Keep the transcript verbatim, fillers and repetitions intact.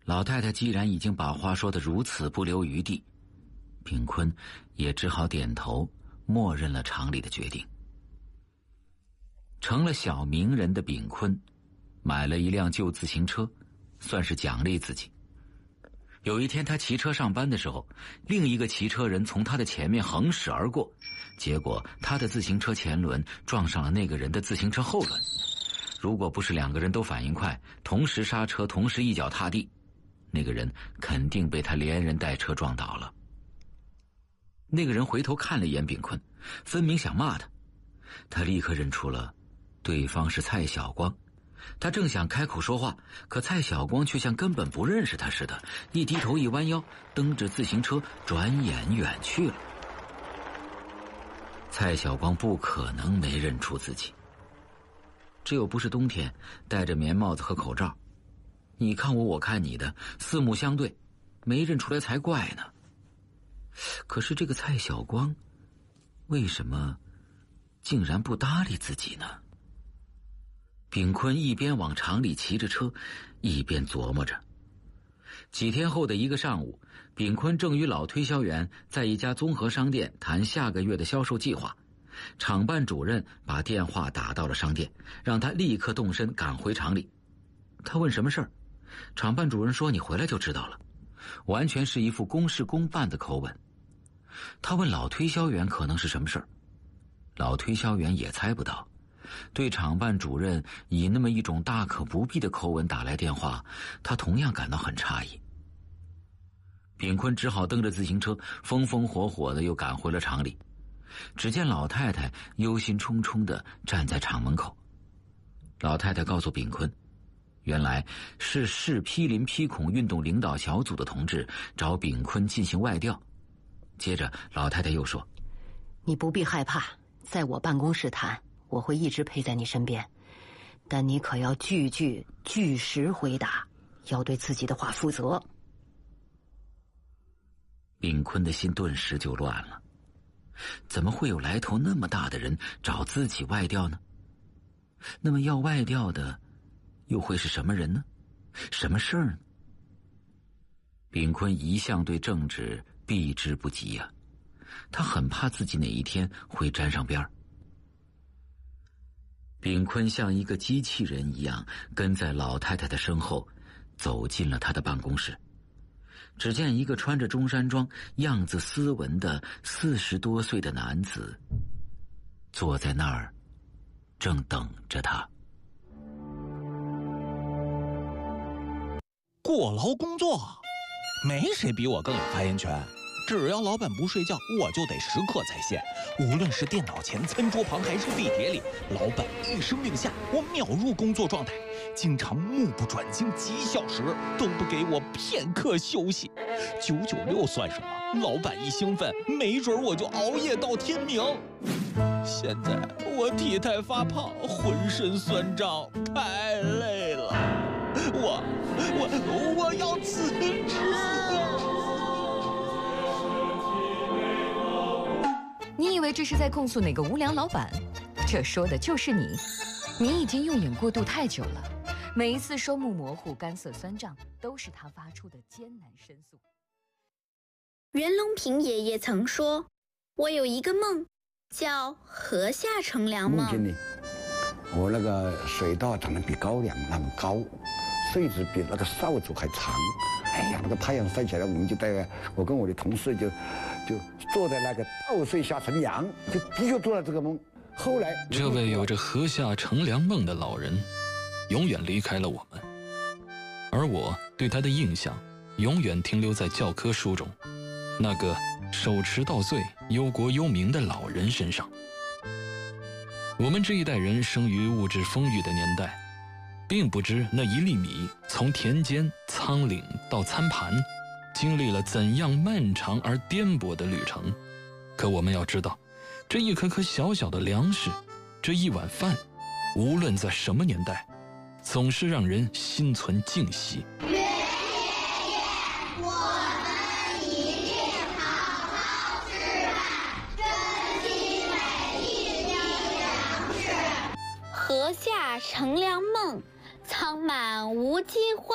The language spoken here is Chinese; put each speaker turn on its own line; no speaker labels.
老太太既然已经把话说得如此不留余地，炳坤也只好点头，默认了厂里的决定。成了小名人的炳坤，买了一辆旧自行车，算是奖励自己。有一天他骑车上班的时候，另一个骑车人从他的前面横驶而过，结果他的自行车前轮撞上了那个人的自行车后轮。如果不是两个人都反应快，同时刹车，同时一脚踏地，那个人肯定被他连人带车撞倒了。那个人回头看了一眼炳坤，分明想骂他，他立刻认出了对方是蔡晓光。他正想开口说话，可蔡晓光却像根本不认识他似的，一低头一弯腰，蹬着自行车转眼远去了。蔡晓光不可能没认出自己，这又不是冬天，戴着棉帽子和口罩，你看我我看你的，四目相对，没认出来才怪呢。可是这个蔡晓光为什么竟然不搭理自己呢？炳坤一边往厂里骑着车，一边琢磨着。几天后的一个上午，炳坤正与老推销员在一家综合商店谈下个月的销售计划。厂办主任把电话打到了商店，让他立刻动身赶回厂里。他问什么事儿，厂办主任说你回来就知道了，完全是一副公事公办的口吻。他问老推销员可能是什么事儿，老推销员也猜不到。对厂办主任以那么一种大可不必的口吻打来电话，他同样感到很诧异。炳坤只好蹬着自行车风风火火的又赶回了厂里。只见老太太忧心忡忡地站在厂门口。老太太告诉炳坤，原来是市批林批孔运动领导小组的同志找炳坤进行外调。接着老太太又说，
你不必害怕，在我办公室谈，我会一直陪在你身边，但你可要句句据实回答，要对自己的话负责。
炳坤的心顿时就乱了，怎么会有来头那么大的人找自己外调呢？那么要外调的又会是什么人呢？什么事儿呢？炳坤一向对政治避之不及呀、啊，他很怕自己哪一天会沾上边儿。炳坤像一个机器人一样跟在老太太的身后，走进了她的办公室。只见一个穿着中山装、样子斯文的四十多岁的男子坐在那儿，正等着他。
过劳工作，没谁比我更有发言权。只要老板不睡觉，我就得时刻在线。无论是电脑前、餐桌旁，还是地铁里，老板一声令下，我秒入工作状态。经常目不转睛几小时，都不给我片刻休息。九九六算什么？老板一兴奋，没准我就熬夜到天明。现在我体态发胖，浑身酸胀，太累了。我我我要辞职。
你以为这是在控诉哪个无良老板？这说的就是你。你已经用眼过度太久了，每一次双目模糊、干涩酸胀，都是他发出的艰难申诉。
袁隆平爷爷曾说：“我有一个梦，叫河下乘凉梦。”
梦见呢，我那个水稻长得比高粱那么高，穗子比那个扫帚还长。哎呀，那个太阳晒起来，我们就带我跟我的同事就就坐在那个稻穗下乘凉，就的确做了这个梦。后来，
这位有着河下乘凉梦的老人，永远离开了我们，而我对他的印象，永远停留在教科书中那个手持稻穗、忧国忧民的老人身上。我们这一代人生于物质丰裕的年代，并不知那一粒米从田间、仓廪到餐盘，经历了怎样漫长而颠簸的旅程。可我们要知道，这一颗颗小小的粮食，这一碗饭，无论在什么年代，总是让人心存敬惜。
愿爷爷，我们一定好好吃饭，珍惜每一粒粮食。
河下乘凉梦，仓满无饥荒。